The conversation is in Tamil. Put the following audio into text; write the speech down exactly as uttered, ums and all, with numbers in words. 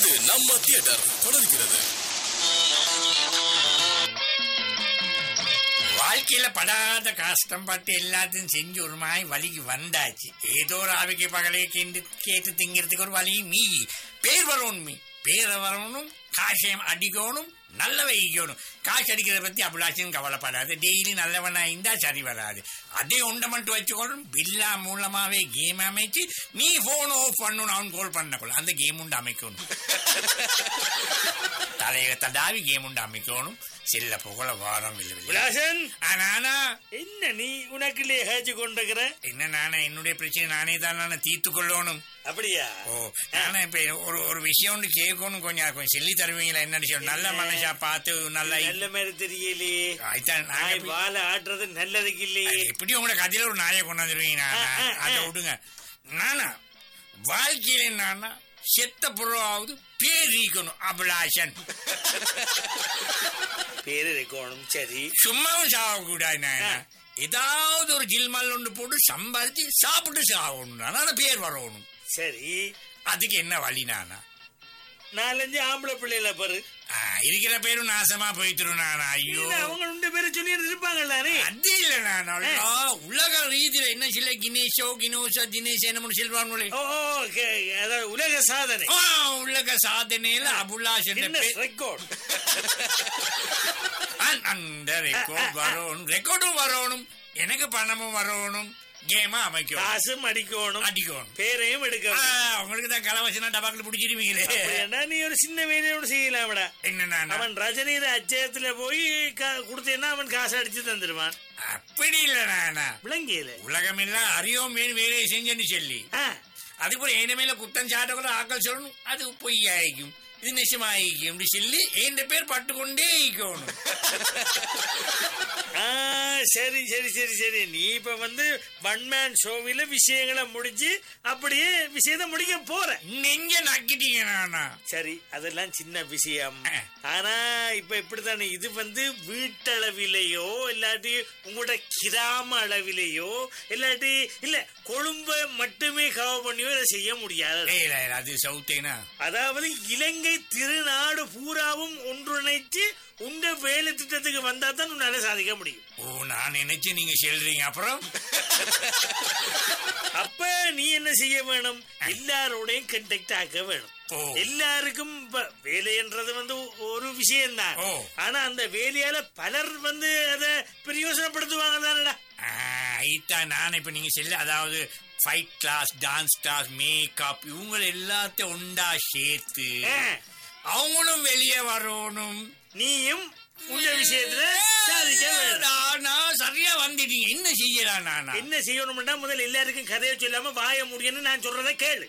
இது நம்ம தியேட்டர் தொடர்கிறது. வாழ்க்கையில படாத கஷ்டம் பட்டு எல்லாத்தையும் செஞ்சு ஒரு மாய் வலிக்கு வந்தாச்சு. ஏதோ ஒரு ஆவிக்கு பகலையை கேட்டு கேட்டு திங்கிறதுக்கு ஒரு வழி மீ பேர் வரணும். மீ பேரை வரணும், காசையும் அடிக்கணும், நல்ல வைக்கணும். காசு அடிக்கிறத பத்தி அபிலாஷன் கவலைப்படாது. டெய்லி நல்லவனா இருந்தா சரி வராது. அதே ஒன்றை மட்டும் வச்சுக்கணும். பில்லா மூலமாவே கேம் அமைச்சு நீ போன் ஆஃப் பண்ணணும். அவன் கால் பண்ணக்குள்ள அந்த கேம் உண்டு அமைக்கணும். தலையை தடாவி கேம் உண்டு அமைக்கணும். செல்ல புகழ வாரம் நானா என்ன நீ உனக்குள்ளே ஹேச்சு கொண்டிருக்கிற? என்ன நானே என்னுடைய பிரச்சனை நானே தான் நானே தீர்த்து கொள்ளணும். அப்படியா? ஓ நானே இப்ப ஒரு ஒரு விஷயம் ஒன்று கேட்கணும். கொஞ்சம் கொஞ்சம் சொல்லி தருவீங்களா? என்ன விஷயம்? நல்ல மனுஷா பார்த்து நல்ல நல்ல மாதிரி தெரியலையே. வாழ ஆட்டுறது நல்லதுக்கு இல்லையே. எப்படி உங்களோட கதையில ஒரு நாயை கொண்டாந்துருவீங்க? அதை விடுங்க. நானா வாழ்க்கையில நானா செத்த புறாவது பேர் இருக்கணும். அபிலாஷன் பேரு இருக்கணும். சரி, சும்மாவும் சாகக்கூடாது. ஏதாவது ஒரு ஜில்மல் ஒன்று போட்டு சம்பாதிச்சு சாப்பிட்டு சாகணும். ஆனா பேர் வரணும். சரி, அதுக்கு என்ன வழி? நானா நாலஞ்சு ஆம்பளை பிள்ளைல பாரு இருக்கிற பேரும் நாசமா போயிட்டுரும். நானா ஐயோ அவங்க ரெண்டு பேரும் சொல்லி இருப்பாங்க தானே. அது இல்ல நானா உலக ரீதியில என்ன சில கினேஷோ கினோஷோ தினேஷ் என்ன சொல்லுவாங்களே. உலக சாதனை உலக சாதனையில அபுலாஷன் ரெக்கார்ட். அந்த ரெக்கார்ட் வரணும். ரெக்கார்டும் வரணும். எனக்கு பணமும் வரணும். கேமா அமைக்கும். காசும் அடிக்கணும். அடிக்கணும். பேரையும் எடுக்கணும். உங்களுக்கு தான் கலவசனா டபாக்கில் பிடிச்சிருவீங்களே. நீ ஒரு சின்ன வேலையோட செய்யலாம்டா. என்ன அவன் ரஜினி அச்சயத்துல போய் கொடுத்தேன்னா அவன் காசு அடிச்சு தந்துடுவான். அப்படி இல்ல நானா விளங்கியல உலகம் எல்லாம் அறியோம் வேலையை செஞ்சேன்னு சொல்லி அதுக்கு ஒரு ஏன மேல குத்தம் சாட்டக்குள்ள ஆக்கள் சொல்லணும். அது பொய்யாயிக்கும், இது நிஜமாயிக்கும் அப்படி சொல்லி என் பேர் பட்டுக்கொண்டே இருக்கணும். சரி சரி சரி சரி நீ இப்ப வந்து ஒன்மேன் ஷோவில விஷயங்களை முடிஞ்சு அப்படியே விஷயத்தை முடிக்க போற. நெஞ்ச நக்கிட்டீங்க நானா. சரி, அதெல்லாம் சின்ன விஷயம். ஆனா இப்ப இப்படித்தானே இது வந்து வீட்டளவிலேயோ இல்லாட்டி உங்களோட கிராம அளவிலேயோ இல்லாட்டி இல்ல கொழும்பை மட்டுமே கவர் பண்ணியோ இதை செய்ய முடியாது. அது சவுத்தேனா. அதாவது இலங்கை திருநாடு பூராவும் ஒன்றிணைச்சு உங்க வேலை திட்டத்துக்கு வந்தா தான் உன்னால சாதிக்க முடியும். ஓ நான் நினைச்சு நீங்க சொல்றீங்க. அப்புறம் அப்ப நீ என்ன செய்ய வேணும்? எல்லாரோடையும் கண்டக்ட் ஆக்க வேணும். எல்லாருக்கும் வேலை என்றது வந்து ஒரு விஷயம் தான். ஆனா அந்த வேலையால பலர் வந்து அதை பிரயோசனப்படுத்துவாங்க தானடா. நான் இப்ப நீங்க செல்ல அதாவது fight class, dance class, makeup இவங்க எல்லாத்தையும் உண்டா சேர்த்து அவங்களும் வெளியே வரணும். நீயும் உங்க விஷயத்துல சரியா வந்துட்டீங்க. என்ன செய்யலாம்? நானா என்ன செய்யணும்னா முதல்ல எல்லாருக்கும் கதையை சொல்லாம வாய முடியும்னு நான் சொல்றதை கேளு.